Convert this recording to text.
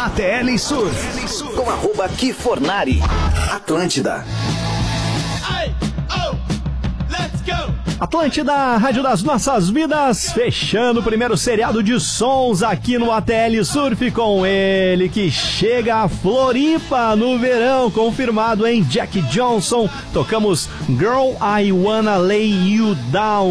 ATL Surf. Com @Kifornari. Atlântida. Atlântida, Rádio das Nossas Vidas, fechando o primeiro seriado de sons aqui no ATL Surf com ele, que chega a Floripa no verão, confirmado em Jack Johnson. Tocamos Girl, I Wanna Lay You Down.